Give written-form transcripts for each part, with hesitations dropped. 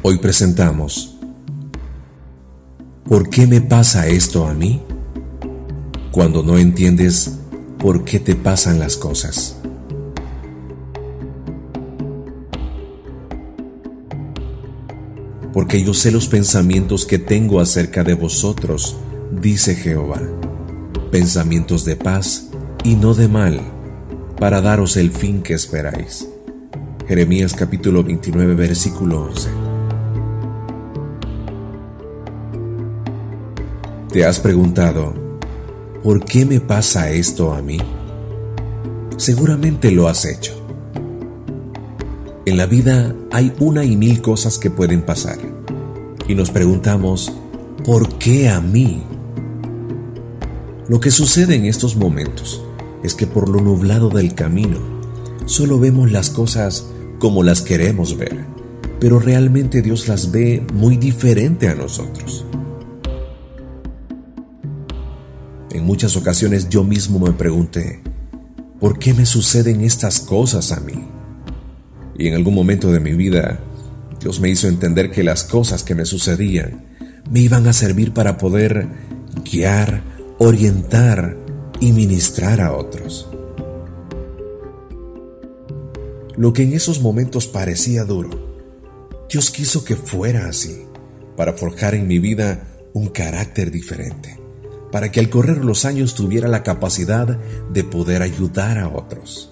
Hoy presentamos ¿Por qué me pasa esto a mí? Cuando no entiendes por qué te pasan las cosas. Porque yo sé los pensamientos que tengo acerca de vosotros, dice Jehová, pensamientos de paz y no de mal, para daros el fin que esperáis. Jeremías capítulo 29, versículo 11. ¿Te has preguntado, ¿por qué me pasa esto a mí? Seguramente lo has hecho. En la vida hay una y mil cosas que pueden pasar. Y nos preguntamos, ¿por qué a mí? Lo que sucede en estos momentos es que por lo nublado del camino, solo vemos las cosas como las queremos ver, pero realmente Dios las ve muy diferente a nosotros. En muchas ocasiones yo mismo me pregunté, ¿por qué me suceden estas cosas a mí? Y en algún momento de mi vida, Dios me hizo entender que las cosas que me sucedían me iban a servir para poder guiar, orientar y ministrar a otros. Lo que en esos momentos parecía duro, Dios quiso que fuera así, para forjar en mi vida un carácter diferente, para que al correr los años tuviera la capacidad de poder ayudar a otros.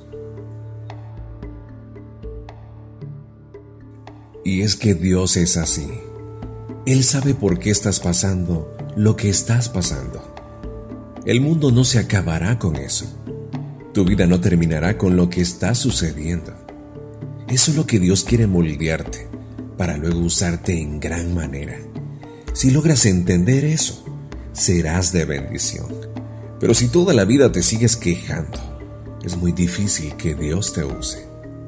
Y es que Dios es así. Él sabe por qué estás pasando lo que estás pasando. El mundo no se acabará con eso. Tu vida no terminará con lo que está sucediendo. Eso es lo que Dios quiere moldearte, para luego usarte en gran manera. Si logras entender eso, serás de bendición. Pero si toda la vida te sigues quejando, es muy difícil que Dios te use.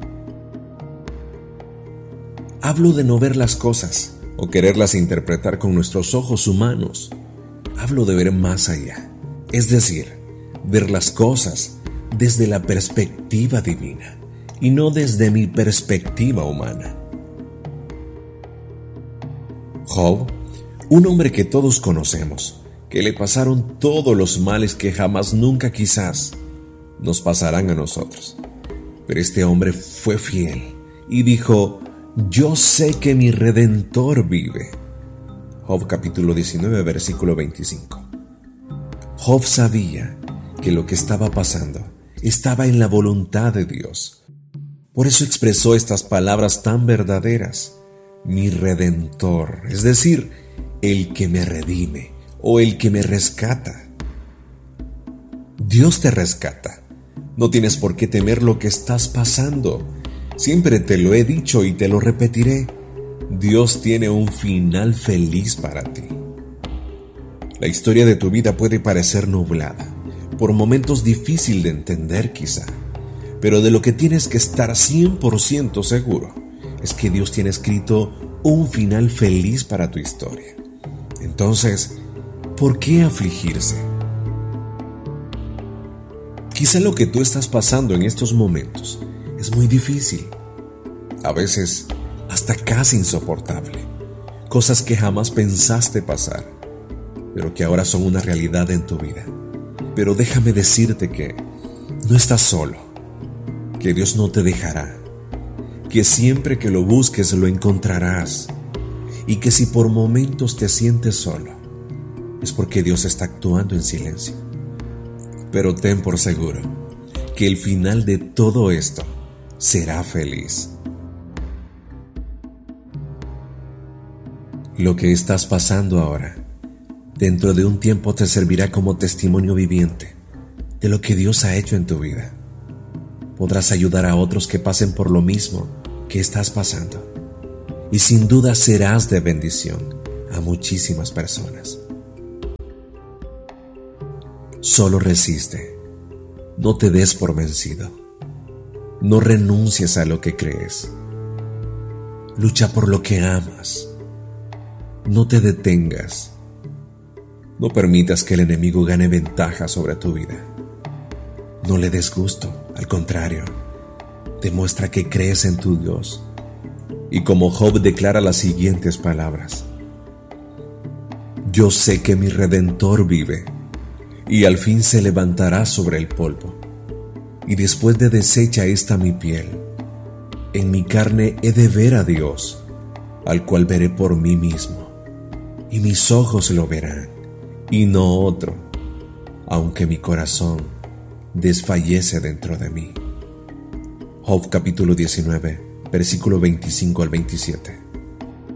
Hablo de no ver las cosas o quererlas interpretar con nuestros ojos humanos. Hablo de ver más allá, es decir, ver las cosas desde la perspectiva divina y no desde mi perspectiva humana. Job, un hombre que todos conocemos, que le pasaron todos los males que jamás nunca quizás nos pasarán a nosotros. Pero este hombre fue fiel y dijo, yo sé que mi Redentor vive. Job capítulo 19, versículo 25. Job sabía que lo que estaba pasando estaba en la voluntad de Dios. Por eso expresó estas palabras tan verdaderas. Mi Redentor, es decir, el que me redime o el que me rescata. Dios te rescata. No tienes por qué temer lo que estás pasando. Siempre te lo he dicho y te lo repetiré. Dios tiene un final feliz para ti. La historia de tu vida puede parecer nublada, por momentos difícil de entender quizá, pero de lo que tienes que estar 100% seguro es que Dios tiene escrito un final feliz para tu historia. Entonces, ¿por qué afligirse? Quizá lo que tú estás pasando en estos momentos es muy difícil, a veces hasta casi insoportable, cosas que jamás pensaste pasar, pero que ahora son una realidad en tu vida. Pero déjame decirte que no estás solo, que Dios no te dejará, que siempre que lo busques lo encontrarás, y que si por momentos te sientes solo, es porque Dios está actuando en silencio. Pero ten por seguro que el final de todo esto será feliz. Lo que estás pasando ahora, dentro de un tiempo te servirá como testimonio viviente de lo que Dios ha hecho en tu vida. Podrás ayudar a otros que pasen por lo mismo que estás pasando, y sin duda serás de bendición a muchísimas personas. Solo resiste, no te des por vencido, no renuncies a lo que crees, lucha por lo que amas, no te detengas, no permitas que el enemigo gane ventaja sobre tu vida, no le des gusto, al contrario, demuestra que crees en tu Dios Y como Job declara las siguientes palabras: yo sé que mi Redentor vive, y al fin se levantará sobre el polvo. Y después de deshecha esta mi piel, en mi carne he de ver a Dios, al cual veré por mí mismo, y mis ojos lo verán, y no otro, aunque mi corazón desfallece dentro de mí. Job capítulo 19, versículo 25 al 27.